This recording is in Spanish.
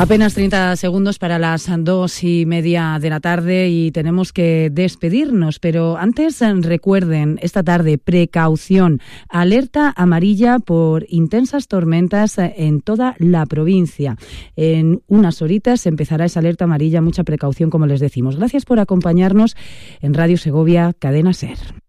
Apenas 30 segundos para las 2:30 de la tarde y tenemos que despedirnos, pero antes recuerden, esta tarde, precaución, alerta amarilla por intensas tormentas en toda la provincia. En unas horitas empezará esa alerta amarilla, mucha precaución, como les decimos. Gracias por acompañarnos en Radio Segovia, Cadena SER.